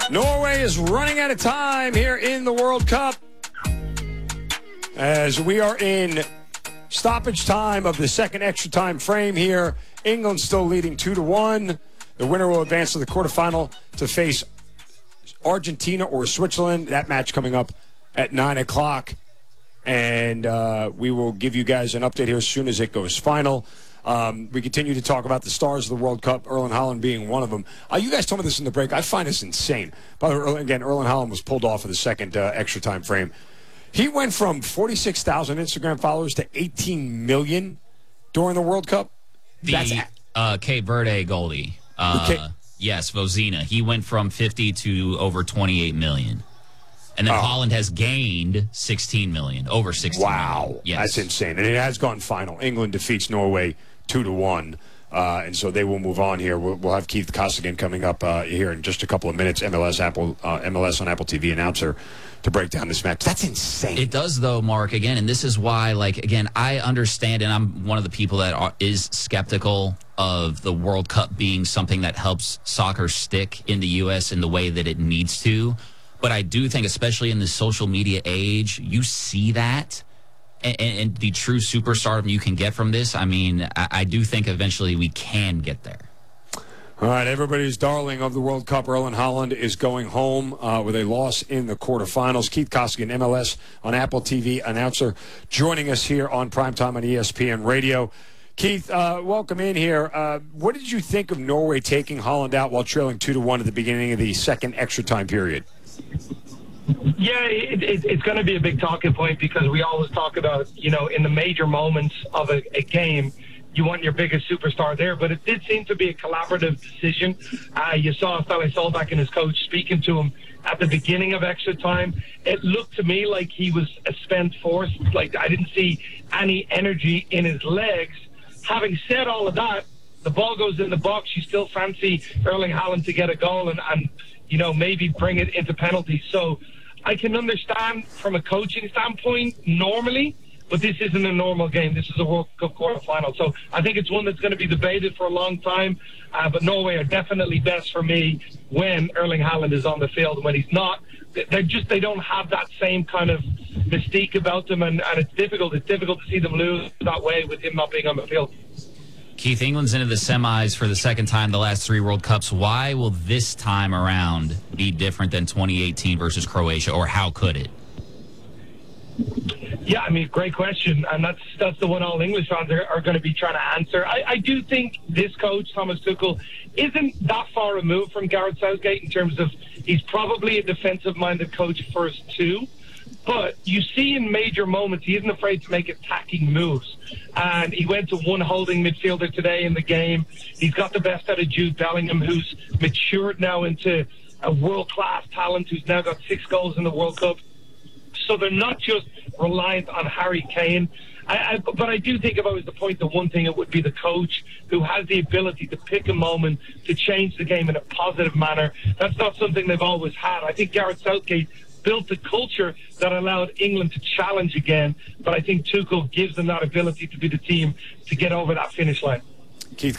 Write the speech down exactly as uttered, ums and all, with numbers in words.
Norway is running out of time here in the World Cup as we are in stoppage time of the second extra time frame here. England still leading two to one. The winner will advance to the quarterfinal to face Argentina or Switzerland. That match coming up at nine o'clock. And uh, we will give you guys an update here as soon as it goes final. Um, we continue to talk about the stars of the World Cup, Erling Haaland being one of them. Uh, you guys told me this in the break. I find this insane. By the way, again, Erling Haaland was pulled off of the second uh, extra time frame. He went from forty-six thousand Instagram followers to eighteen million during the World Cup. The That's uh, Cape Verde goalie. Uh, Cape- yes, Vozina. He went from fifty to over twenty-eight million. And then Oh. Holland has gained sixteen million, over sixteen Wow. million. Yes. That's insane. And it has gone final. England defeats Norway two to one. Uh, and so they will move on here. We'll, we'll have Keith Costigan coming up uh, here in just a couple of minutes, M L S Apple uh, M L S on Apple T V announcer, to break down this match. That's insane. It does, though, Mark, again, and this is why, like, again, I understand, and I'm one of the people that are, is skeptical of the World Cup being something that helps soccer stick in the U S in the way that it needs to. But I do think, especially in the social media age, you see that. And, and the true superstardom you can get from this, I mean, I, I do think eventually we can get there. All right, everybody's darling of the World Cup, Erling Haaland, is going home uh, with a loss in the quarterfinals. Keith Costigan, M L S on Apple T V announcer, joining us here on Primetime on E S P N Radio. Keith, uh, welcome in here. Uh, what did you think of Norway taking Haaland out while trailing two to one at the beginning of the second extra time period? Yeah, it, it, it's going to be a big talking point because we always talk about, you know, in the major moments of a, a game, you want your biggest superstar there. But it did seem to be a collaborative decision. Uh, you saw Ståle Solbakken and his coach speaking to him at the beginning of extra time. It looked to me like he was a spent force. Like, I didn't see any energy in his legs. Having said all of that, the ball goes in the box. You still fancy Erling Haaland to get a goal and, and you know, maybe bring it into penalties. So I can understand from a coaching standpoint normally, but this isn't a normal game. This is a World Cup quarterfinal. So I think it's one that's going to be debated for a long time. Uh, but Norway are definitely best for me when Erling Haaland is on the field. When he's not, they're just, they don't have that same kind of mystique about them. And, and it's difficult. It's difficult to see them lose that way with him not being on the field. Keith, England's into the semis for the second time the last three World Cups. Why will this time around be different than twenty eighteen versus Croatia, or how could it? Yeah, I mean, great question, and that's that's the one all English fans are, are going to be trying to answer. I, I do think this coach, Thomas Tuchel, isn't that far removed from Gareth Southgate in terms of he's probably a defensive-minded coach first too. But you see in major moments, he isn't afraid to make attacking moves. And he went to one holding midfielder today in the game. He's got the best out of Jude Bellingham, who's matured now into a world-class talent, who's now got six goals in the World Cup. So they're not just reliant on Harry Kane. I, I, but I do think if I was to point to one thing, it would be the coach who has the ability to pick a moment to change the game in a positive manner. That's not something they've always had. I think Gareth Southgate built a culture that allowed England to challenge again, but I think Tuchel gives them that ability to be the team to get over that finish line. Keith